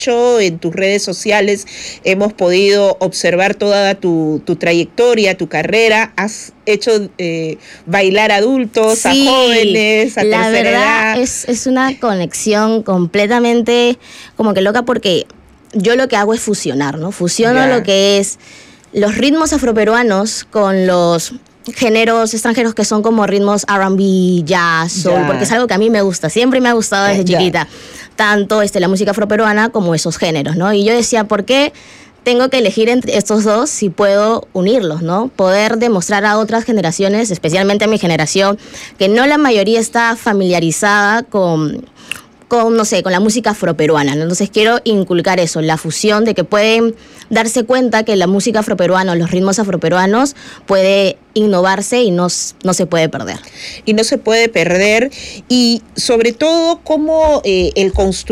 En tus redes sociales hemos podido observar toda tu trayectoria, tu carrera. Has hecho bailar adultos, sí, a jóvenes, a tercera edad. La verdad es una conexión completamente como que loca, porque yo lo que hago es fusionar, ¿no? Fusiono lo que es los ritmos afroperuanos con los géneros extranjeros que son como ritmos R&B, jazz, soul, porque es algo que a mí me gusta, siempre me ha gustado desde chiquita, tanto la música afroperuana como esos géneros, ¿no? Y yo decía, ¿por qué tengo que elegir entre estos dos si puedo unirlos, ¿no? Poder demostrar a otras generaciones, especialmente a mi generación, que no la mayoría está familiarizada con no sé, con la música afroperuana, ¿no? Entonces quiero inculcar eso, la fusión, de que pueden darse cuenta que la música afroperuana, los ritmos afroperuanos, puede innovarse y no se puede perder. Y no se puede perder, y sobre todo cómo el construir